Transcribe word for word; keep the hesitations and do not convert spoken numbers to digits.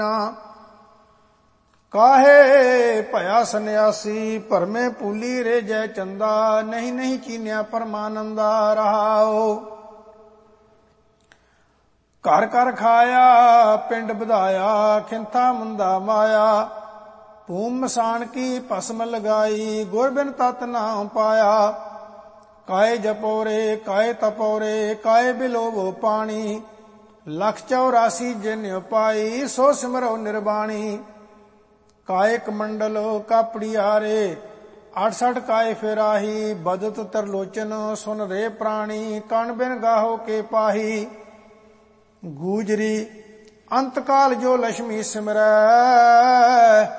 ਕਾਹੇ ਭਇਆ ਸੰਨਿਆਸੀ ਭਰਮੇ ਭੂਲੀ ਰੇ ਜੈ ਚੰਦਾ, ਨਹੀਂ ਨਹੀਂ ਚੀਨਿਆ ਪਰਮਾਨੰਦਾ। ਰਹਾਓ ਘਰ ਘਰ ਖਾਇਆ ਪਿੰਡ ਵਧਾਇਆ, ਖਿੰਥਾ ਮੁੰਦਾ ਮਾਇਆ। ਭੂਮ ਮਸਾਣ ਕੀ ਭਸਮ ਲਗਾਈ, ਗੁਰ ਬਿਨ ਤਤ ਨਾਮ ਪਾਇਆ। ਕਾਏ ਜਪੋਰੇ ਕਾਏ ਤਪੋਰੇ, ਕਾਏ ਬਿਲੋਵੋ ਪਾਣੀ। ਲਖ ਚੌਰਾਸੀ ਜਿਨ ਉਪਾਈ, ਸੋ ਸਿਮਰੋ ਨਿਰਬਾਣੀ। ਕਾਏ ਕਮੰਡਲ ਕਾਪੜੀ ਹਾਰੇ, ਅਠਸਠ ਕਾਏ ਫਿਰਾਹੀ। ਬਦਤ ਤਰਲੋਚਨ ਸੁਨ ਰੇ ਪ੍ਰਾਣੀ, ਕਣ ਬਿਨ ਗਾਹੋ ਕੇ ਪਾਹੀ। ਗੂਜਰੀ ਅੰਤ ਕਾਲ ਜੋ ਲక్ష్ਮੀ ਸਿਮਰੈ,